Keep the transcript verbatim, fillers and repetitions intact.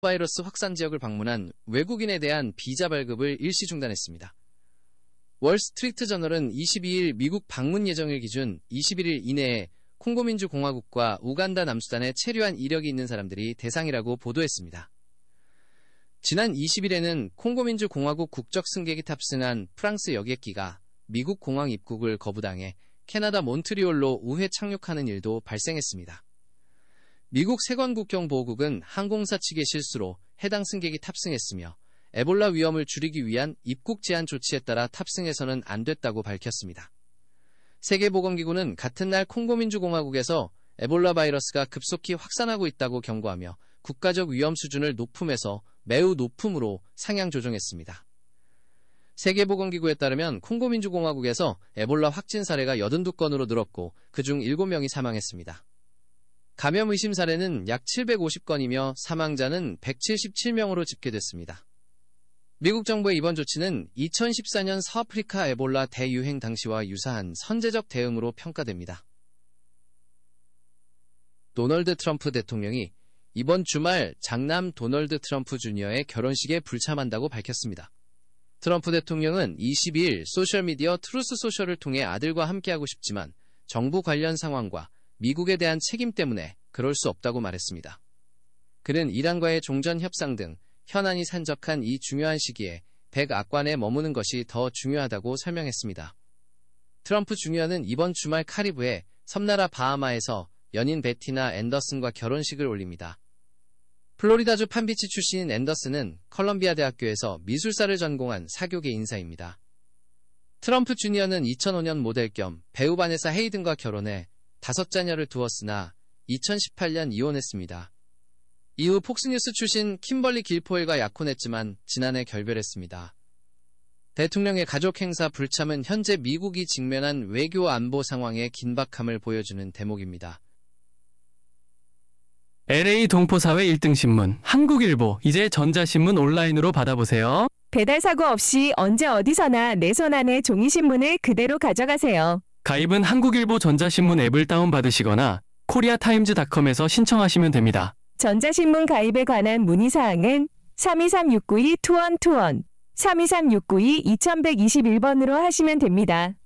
바이러스 확산 지역을 방문한 외국인에 대한 비자 발급을 일시 중단했습니다. 월스트리트 저널은 이십이일 미국 방문 예정일 기준 이십일일 이내에 콩고민주공화국과 우간다 남수단에 체류한 이력이 있는 사람들이 대상이라고 보도했습니다. 지난 이십일에는 콩고민주공화국 국적 승객이 탑승한 프랑스 여객기가 미국 공항 입국을 거부당해 캐나다 몬트리올로 우회 착륙하는 일도 발생했습니다. 미국 세관국경보호국은 항공사 측의 실수로 해당 승객이 탑승했으며 에볼라 위험을 줄이기 위한 입국 제한 조치에 따라 탑승해서는 안 됐다고 밝혔습니다. 세계보건기구는 같은 날 콩고민주공화국에서 에볼라 바이러스가 급속히 확산하고 있다고 경고하며 국가적 위험 수준을 높음에서 매우 높음으로 상향 조정했습니다. 세계보건기구에 따르면 콩고민주공화국에서 에볼라 확진 사례가 팔십이 건으로 늘었고 그중 일곱 명이 사망했습니다. 감염 의심 사례는 약 칠백오십 건이며 사망자는 백칠십칠 명으로 집계됐습니다. 미국 정부의 이번 조치는 이천십사년 서아프리카 에볼라 대유행 당시와 유사한 선제적 대응으로 평가됩니다. 도널드 트럼프 대통령이 이번 주말 장남 도널드 트럼프 주니어의 결혼식에 불참한다고 밝혔습니다. 트럼프 대통령은 이십이일 소셜미디어 트루스 소셜을 통해 아들과 함께하고 싶지만 정부 관련 상황과 미국에 대한 책임 때문에 그럴 수 없다고 말했습니다. 그는 이란과의 종전 협상 등 현안이 산적한 이 중요한 시기에 백악관에 머무는 것이 더 중요하다고 설명했습니다. 트럼프 주니어는 이번 주말 카리브해 섬나라 바하마에서 연인 베티나 앤더슨과 결혼식을 올립니다. 플로리다주 판비치 출신인 앤더슨은 컬럼비아 대학교에서 미술사를 전공한 사교계 인사입니다. 트럼프 주니어는 이천오년 모델 겸 배우 바네사 헤이든과 결혼해 다섯 자녀를 두었으나 이천십팔년 이혼했습니다. 이후 폭스뉴스 출신 킴벌리 길포일과 약혼했지만 지난해 결별했습니다. 대통령의 가족 행사 불참은 현재 미국이 직면한 외교 안보 상황의 긴박함을 보여주는 대목입니다. 엘에이 동포사회 일 등 신문 한국일보, 이제 전자신문 온라인으로 받아보세요. 배달 사고 없이 언제 어디서나 내 손 안에 종이신문을 그대로 가져가세요. 가입은 한국일보 전자신문 앱을 다운받으시거나 코리아타임즈닷컴에서 신청하시면 됩니다. 전자신문 가입에 관한 문의사항은 삼이삼 육구이 이일이일 삼이삼 육구이 이천백이십일 번으로 하시면 됩니다.